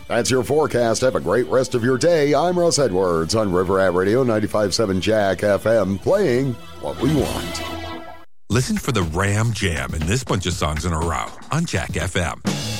That's your forecast. Have a great rest of your day. I'm Russ Edwards on River Rat Radio 95.7 Jack FM, playing what we want. Listen for the Ram Jam and this bunch of songs in a row on Jack FM.